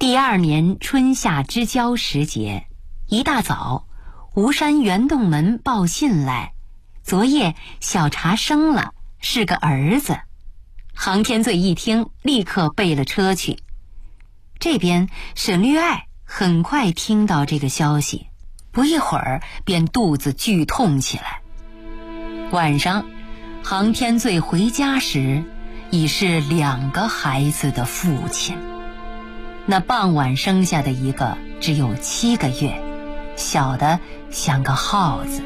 第2年春夏之交时节，一大早，吴山袁洞门报信来，昨夜小茶生了，是个儿子。杭天醉一听，立刻备了车去。这边沈绿爱很快听到这个消息，不一会儿便肚子剧痛起来。晚上，杭天醉回家时，已是2个孩子的父亲。那傍晚生下的一个只有7个月，小的像个耗子。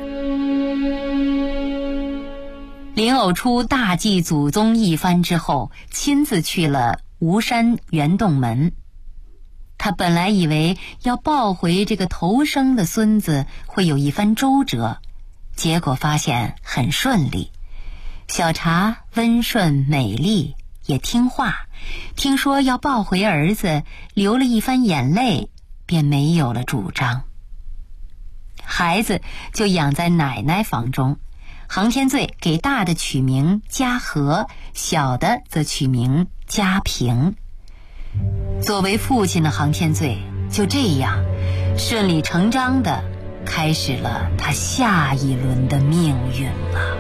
林偶初大祭祖宗一番之后，亲自去了吴山袁洞门。他本来以为要抱回这个头生的孙子会有一番周折，结果发现很顺利。小茶温顺美丽，也听话，听说要抱回儿子，流了一番眼泪，便没有了主张。孩子就养在奶奶房中，杭天醉给大的取名嘉禾，小的则取名嘉平。作为父亲的杭天醉就这样顺理成章地开始了他下一轮的命运了。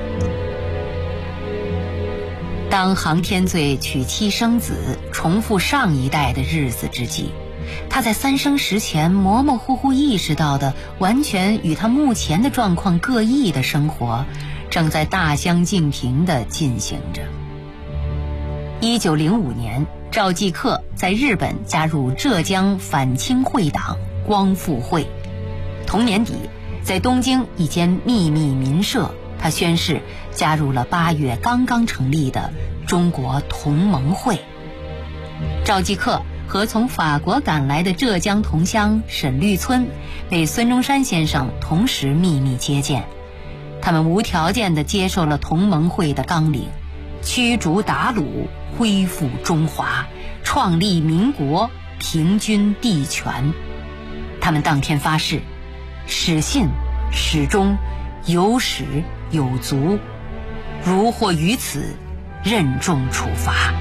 当杭天醉娶妻生子，重复上一代的日子之际，他在3生石前模模糊糊意识到的完全与他目前的状况各异的生活，正在大相径庭地进行着。1905年，赵继克在日本加入浙江反清会党光复会。同年底，在东京一间秘密民社，他宣誓加入了8月刚刚成立的中国同盟会。赵继克和从法国赶来的浙江同乡沈绿村被孙中山先生同时秘密接见，他们无条件地接受了同盟会的纲领，驱逐鞑虏，恢复中华，创立民国，平均地权。他们当天发誓，始信始终，有始有足，如或于此，任重处罚。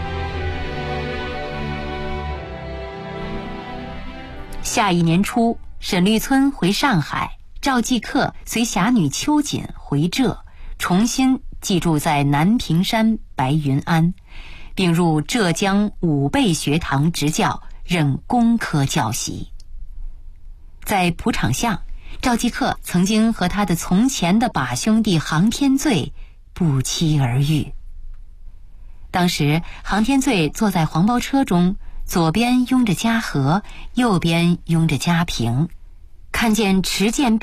下一年初，沈绿村回上海，赵继克随侠女秋瑾回浙，重新寄住在南屏山白云庵，并入浙江武备学堂执教，任工科教习。在蒲场巷，赵继克曾经和他的从前的把兄弟杭天醉不期而遇。当时杭天醉坐在黄包车中，左边拥着嘉禾，右边拥着嘉平，看见持剑